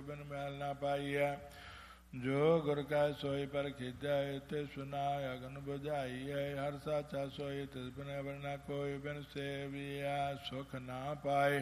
बिन मैल ना पाइय। जो गुर का सोई पर खिंचाए ते सुनाय अगन बुझाइए। हर साचा सोई तिस बिन अवर न कोई बिन सेविया सुख ना पाए।